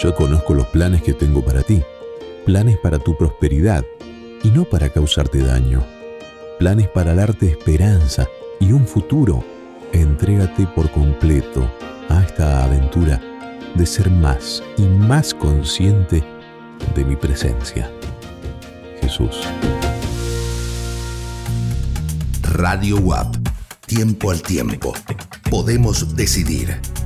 Yo conozco los planes que tengo para ti, planes para tu prosperidad y no para causarte daño, planes para darte esperanza y un futuro. Entrégate por completo a esta aventura de ser más y más consciente de mi presencia. Jesús. Radio WAP. Tiempo al tiempo. Podemos decidir.